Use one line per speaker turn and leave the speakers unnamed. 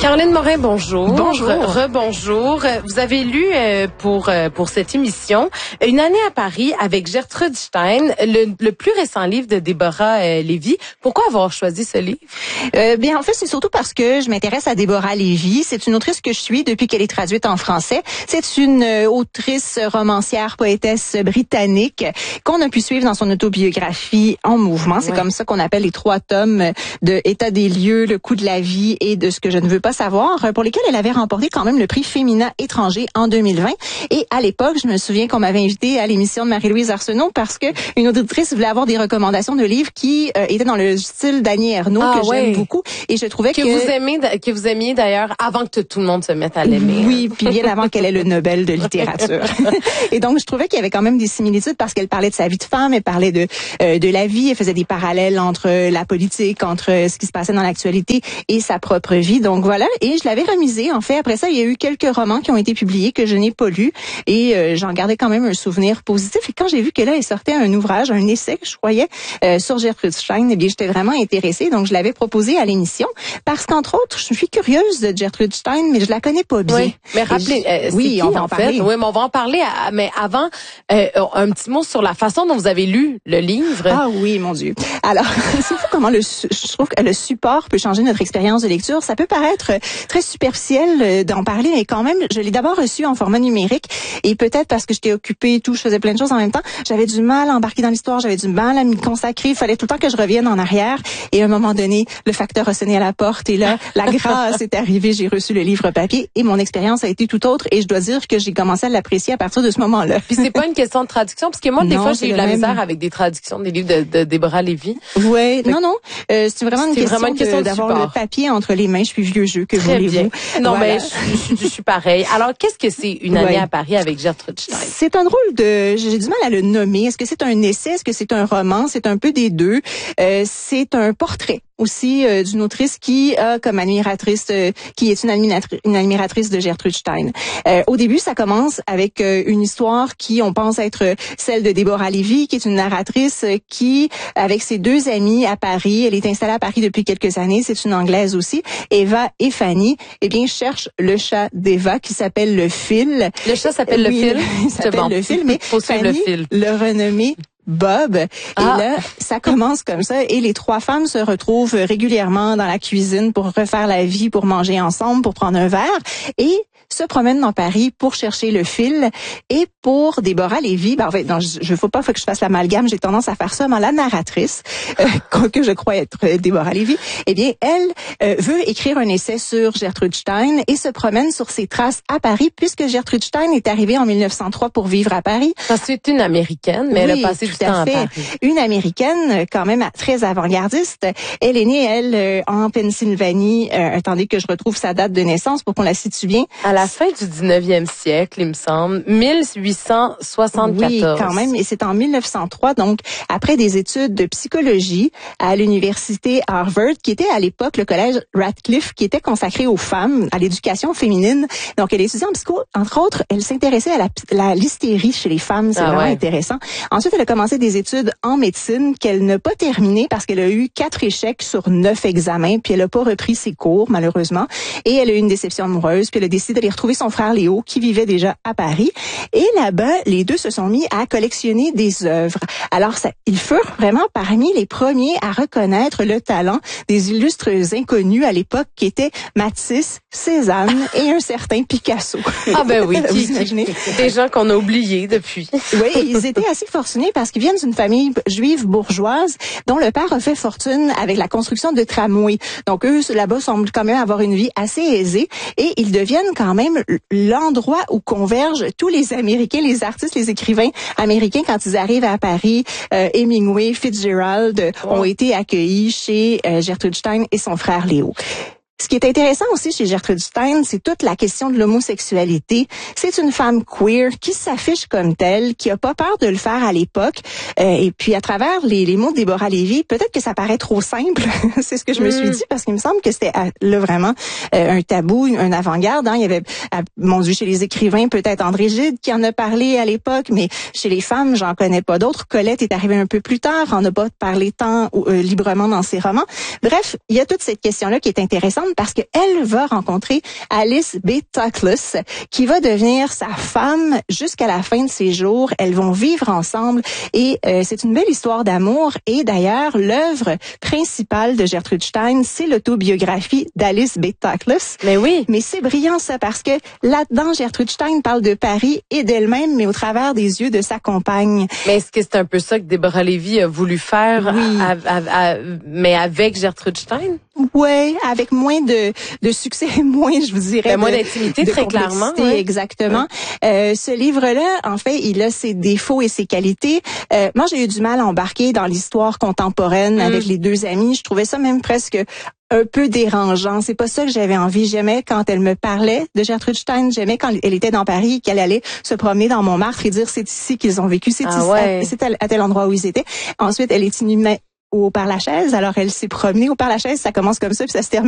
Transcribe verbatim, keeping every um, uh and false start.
Caroline Morin, bonjour.
Bonjour.
Rebonjour. Vous avez lu euh, pour euh, pour cette émission Une année à Paris avec Gertrude Stein, le, le plus récent livre de Déborah euh, Lévy. Pourquoi avoir choisi ce livre?
Euh, bien, en fait, c'est surtout parce que je m'intéresse à Déborah Lévy. C'est une autrice que je suis depuis qu'elle est traduite en français. C'est une euh, autrice, romancière, poétesse britannique qu'on a pu suivre dans son autobiographie En mouvement. C'est ouais. comme ça qu'on appelle les trois tomes de État des lieux, Le coût de la vie et de ce que je ne veux pas savoir, pour lesquels elle avait remporté quand même le prix Féminin étranger en deux mille vingt. Et à l'époque, je me souviens qu'on m'avait invité à l'émission de Marie-Louise Arsenault parce que une auditrice voulait avoir des recommandations de livres qui euh, étaient dans le style d'Annie Ernaux, ah, que ouais. j'aime beaucoup. Et je trouvais que...
Que vous aimez, que vous aimiez d'ailleurs avant que tout le monde se mette à l'aimer.
Oui, puis bien avant qu'elle ait le Nobel de littérature. Et donc, je trouvais qu'il y avait quand même des similitudes parce qu'elle parlait de sa vie de femme, elle parlait de euh, de la vie, elle faisait des parallèles entre la politique, entre ce qui se passait dans l'actualité et sa propre vie. Donc voilà, et je l'avais remisé. En fait, après ça, il y a eu quelques romans qui ont été publiés que je n'ai pas lus et euh, j'en gardais quand même un souvenir positif. Et quand j'ai vu que là, elle sortait un ouvrage, un essai que je croyais euh, sur Gertrude Stein, eh bien, j'étais vraiment intéressée. Donc, je l'avais proposé à l'émission parce qu'entre autres, je suis curieuse de Gertrude Stein, mais je la connais pas bien.
Oui, mais rappelez, euh,
oui,
qui,
on va en,
en fait?
parler.
Oui, mais on va en parler. À, mais avant, euh, un petit mot sur la façon dont vous avez lu le livre.
Ah oui, mon Dieu. Alors, c'est fou comment le, je trouve que le support peut changer notre expérience de lecture. Ça peut paraître très superficiel d'en parler, mais quand même, je l'ai d'abord reçu en format numérique et peut-être parce que j'étais occupée et tout, je faisais plein de choses en même temps, j'avais du mal à embarquer dans l'histoire, j'avais du mal à m'y consacrer, il fallait tout le temps que je revienne en arrière et à un moment donné, le facteur a sonné à la porte et là, la grâce est arrivée, j'ai reçu le livre papier et mon expérience a été tout autre et je dois dire que j'ai commencé à l'apprécier à partir de ce moment-là.
Puis c'est pas une question de traduction, parce que moi, des
non,
fois, j'ai eu de la
même...
misère avec des traductions des livres de, de Déborah Lévy.
Oui, non, non, euh, c'est vraiment une question,
vraiment une question
d'avoir le papier entre les mains, je suis vieux jeu, que voulez-vous?
Non,
voilà.
mais je, je, je suis pareil. Alors, qu'est-ce que c'est Une année ouais. à Paris avec Gertrude Stein?
C'est un drôle de... J'ai du mal à le nommer. Est-ce que c'est un essai? Est-ce que c'est un roman? C'est un peu des deux. Euh, c'est un portrait aussi euh, d'une autrice qui a comme admiratrice, euh, qui est une, admiratri- une admiratrice de Gertrude Stein. Euh, au début, ça commence avec euh, une histoire qui, on pense être celle de Déborah Lévy, qui est une narratrice euh, qui, avec ses deux amies à Paris, elle est installée à Paris depuis quelques années, c'est une Anglaise aussi, Eva et Fanny, eh bien, cherche le chat d'Eva qui s'appelle le fil.
Le chat s'appelle
oui,
le fil?
Il s'appelle bon. le fil, mais
Faut
Fanny
le, fil.
le renommé Bob.
Ah.
Et là, ça commence comme ça. Et les trois femmes se retrouvent régulièrement dans la cuisine pour refaire la vie, pour manger ensemble, pour prendre un verre. Et se promènent dans Paris pour chercher le fil. Et pour Déborah Lévy, ben en fait, non, je ne faut pas faut que je fasse l'amalgame, j'ai tendance à faire ça, mais la narratrice, euh, que je crois être Déborah Lévy, eh bien, elle euh, veut écrire un essai sur Gertrude Stein et se promène sur ses traces à Paris, puisque Gertrude Stein est arrivée en mille neuf cent trois pour vivre à Paris.
Ça, c'est une Américaine, mais
oui,
elle a passé du temps à, à Paris.
Une Américaine, quand même très avant-gardiste. Elle est née, elle, en Pennsylvanie. Euh, attendez que je retrouve sa date de naissance pour qu'on la situe bien.
À la fin du dix-neuvième siècle, il me semble, mille huit cent soixante-quatorze.
Oui, quand même, et c'est en mille neuf cent trois, donc après des études de psychologie à l'université Harvard, qui était à l'époque le collège Radcliffe, qui était consacré aux femmes, à l'éducation féminine. Donc, elle étudiait en psycho, entre autres, elle s'intéressait à la, la l'hystérie chez les femmes, c'est ah vraiment ouais. intéressant. Ensuite, elle a commencé des études en médecine qu'elle n'a pas terminées parce qu'elle a eu quatre échecs sur neuf examens, puis elle n'a pas repris ses cours, malheureusement, et elle a eu une déception amoureuse, puis elle a décidé d'aller retrouver son frère Léo, qui vivait déjà à Paris, et là-bas, les deux se sont mis à collectionner des œuvres. Alors, ça, ils furent vraiment parmi les premiers à reconnaître le talent des illustres inconnus à l'époque, qui étaient Matisse, Cézanne et un certain Picasso.
Ah ben oui, qui, qui, des gens qu'on a oubliés depuis.
Oui, ils étaient assez fortunés parce qu'ils viennent d'une famille juive bourgeoise dont le père a fait fortune avec la construction de tramways. Donc, eux, là-bas, semblent quand même avoir une vie assez aisée et ils deviennent quand même l'endroit où convergent tous les Américains, les artistes, les écrivains américains quand ils arrivent à Paris. Euh, Hemingway, Fitzgerald oh. ont été accueillis chez euh, Gertrude Stein et son frère Léo. Ce qui est intéressant aussi chez Gertrude Stein, c'est toute la question de l'homosexualité. C'est une femme queer qui s'affiche comme telle, qui a pas peur de le faire à l'époque. Euh, et puis à travers les, les mots de Déborah Lévy, peut-être que ça paraît trop simple. C'est ce que je me suis dit parce qu'il me semble que c'était là vraiment euh, un tabou, un avant-garde. Hein. Il y avait, euh, mon Dieu, chez les écrivains, peut-être André Gide qui en a parlé à l'époque, mais chez les femmes, j'en connais pas d'autres. Colette est arrivée un peu plus tard, on n'a pas parlé tant euh, librement dans ses romans. Bref, il y a toute cette question-là qui est intéressante. ensemble parce qu'elle va rencontrer Alice B. Toklas, qui va devenir sa femme jusqu'à la fin de ses jours. Elles vont vivre ensemble et euh, c'est une belle histoire d'amour. Et d'ailleurs, l'œuvre principale de Gertrude Stein, c'est l'autobiographie d'Alice B. Toklas.
Mais oui.
Mais c'est brillant ça parce que là-dedans, Gertrude Stein parle de Paris et d'elle-même, mais au travers des yeux de sa compagne.
Mais est-ce que c'est un peu ça que Déborah Lévy a voulu faire,
oui.
à, à, à, mais avec Gertrude Stein?
Oui, avec moins de, de succès, moins, je vous dirais.
Ben, moins
de,
d'intimité,
de
très clairement.
Ouais. Exactement. Ouais. Euh, ce livre-là, en fait, il a ses défauts et ses qualités. Euh, moi, j'ai eu du mal à embarquer dans l'histoire contemporaine mm. avec les deux amies. Je trouvais ça même presque un peu dérangeant. C'est pas ça que j'avais envie. J'aimais quand elle me parlait de Gertrude Stein. J'aimais quand elle était dans Paris, qu'elle allait se promener dans Montmartre et dire c'est ici qu'ils ont vécu, c'est
ah
ici,
ouais.
c'est à, à tel endroit où ils étaient. Ensuite, elle est inhumée au Père-Lachaise. Alors, elle s'est promenée au Père-Lachaise. Ça commence comme ça, puis ça se termine